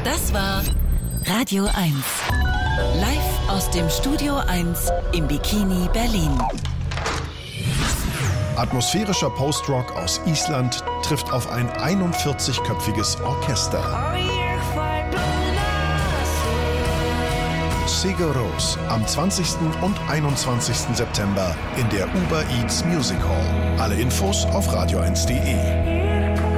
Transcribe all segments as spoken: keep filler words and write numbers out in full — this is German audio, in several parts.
Das war Radio eins. Live aus dem Studio eins im Bikini Berlin. Atmosphärischer Post-Rock aus Island trifft auf ein einundvierzigköpfiges Orchester. Sigur Rós am zwanzigsten und einundzwanzigsten September in der Uber Eats Music Hall. Alle Infos auf radio eins punkt de.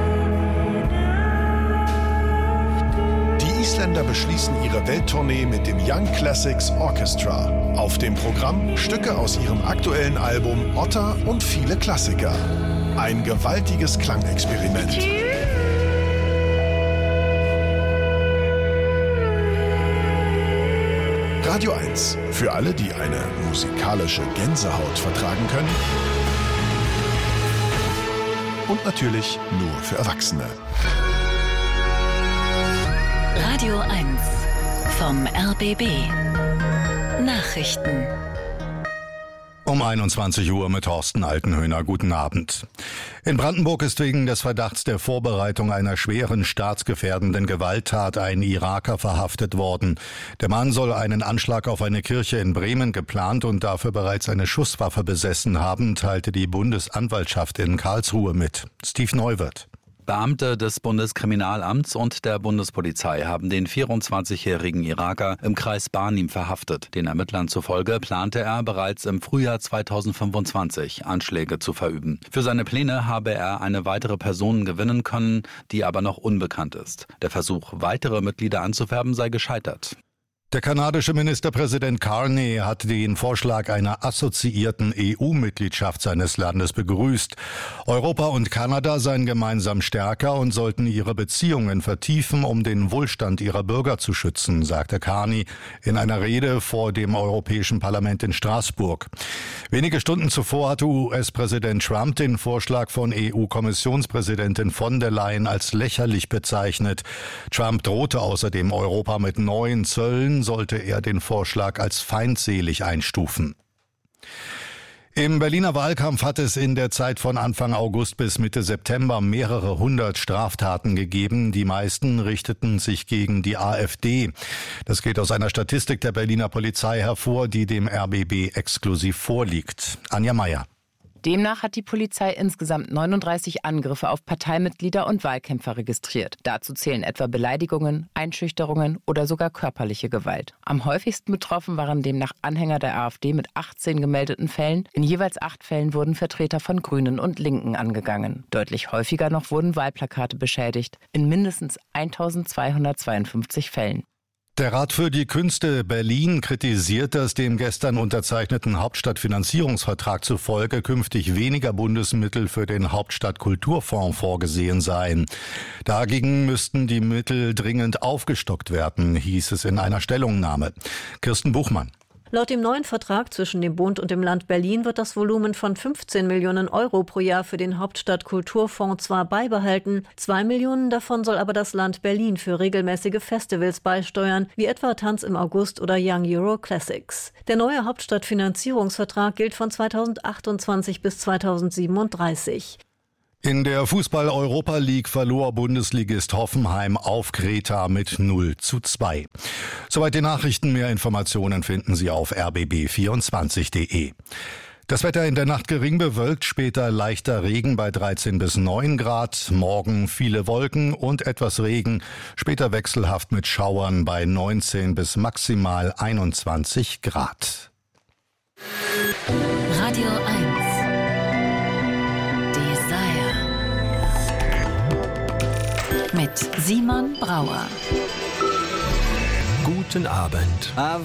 Die Isländer beschließen ihre Welttournee mit dem Young Classics Orchestra. Auf dem Programm Stücke aus ihrem aktuellen Album Otta und viele Klassiker. Ein gewaltiges Klangexperiment. Radio eins. Für alle, die eine musikalische Gänsehaut vertragen können. Und natürlich nur für Erwachsene. Radio eins vom R B B. Nachrichten. Um einundzwanzig Uhr mit Thorsten Altenhöhner. Guten Abend. In Brandenburg ist wegen des Verdachts der Vorbereitung einer schweren staatsgefährdenden Gewalttat ein Iraker verhaftet worden. Der Mann soll einen Anschlag auf eine Kirche in Bremen geplant und dafür bereits eine Schusswaffe besessen haben, teilte die Bundesanwaltschaft in Karlsruhe mit. Steve Neuwirth. Beamte des Bundeskriminalamts und der Bundespolizei haben den vierundzwanzigjährigen Iraker im Kreis Barnim verhaftet. Den Ermittlern zufolge plante er bereits im Frühjahr zweitausendfünfundzwanzig Anschläge zu verüben. Für seine Pläne habe er eine weitere Person gewinnen können, die aber noch unbekannt ist. Der Versuch, weitere Mitglieder anzuwerben, sei gescheitert. Der kanadische Ministerpräsident Carney hat den Vorschlag einer assoziierten E U-Mitgliedschaft seines Landes begrüßt. Europa und Kanada seien gemeinsam stärker und sollten ihre Beziehungen vertiefen, um den Wohlstand ihrer Bürger zu schützen, sagte Carney in einer Rede vor dem Europäischen Parlament in Straßburg. Wenige Stunden zuvor hatte U S-Präsident Trump den Vorschlag von E U-Kommissionspräsidentin von der Leyen als lächerlich bezeichnet. Trump drohte außerdem Europa mit neuen Zöllen, sollte er den Vorschlag als feindselig einstufen. Im Berliner Wahlkampf hat es in der Zeit von Anfang August bis Mitte September mehrere hundert Straftaten gegeben. Die meisten richteten sich gegen die AfD. Das geht aus einer Statistik der Berliner Polizei hervor, die dem R B B exklusiv vorliegt. Anja Meier. Demnach hat die Polizei insgesamt neununddreißig Angriffe auf Parteimitglieder und Wahlkämpfer registriert. Dazu zählen etwa Beleidigungen, Einschüchterungen oder sogar körperliche Gewalt. Am häufigsten betroffen waren demnach Anhänger der AfD mit achtzehn gemeldeten Fällen. In jeweils acht Fällen wurden Vertreter von Grünen und Linken angegangen. Deutlich häufiger noch wurden Wahlplakate beschädigt, in mindestens eintausendzweihundertzweiundfünfzig Fällen. Der Rat für die Künste Berlin kritisiert, dass dem gestern unterzeichneten Hauptstadtfinanzierungsvertrag zufolge künftig weniger Bundesmittel für den Hauptstadtkulturfonds vorgesehen seien. Dagegen müssten die Mittel dringend aufgestockt werden, hieß es in einer Stellungnahme. Kirsten Buchmann. Laut dem neuen Vertrag zwischen dem Bund und dem Land Berlin wird das Volumen von fünfzehn Millionen Euro pro Jahr für den Hauptstadtkulturfonds zwar beibehalten, zwei Millionen davon soll aber das Land Berlin für regelmäßige Festivals beisteuern, wie etwa Tanz im August oder Young Euro Classics. Der neue Hauptstadtfinanzierungsvertrag gilt von zweitausendachtundzwanzig bis zweitausendsiebenunddreißig. In der Fußball-Europa League verlor Bundesligist Hoffenheim auf Kreta mit null zu zwei. Soweit die Nachrichten. Mehr Informationen finden Sie auf r b b vierundzwanzig punkt de. Das Wetter in der Nacht gering bewölkt, später leichter Regen bei dreizehn bis neun Grad. Morgen viele Wolken und etwas Regen, später wechselhaft mit Schauern bei neunzehn bis maximal einundzwanzig Grad. Radio eins. Mit Simon Brauer. Guten Abend. Ave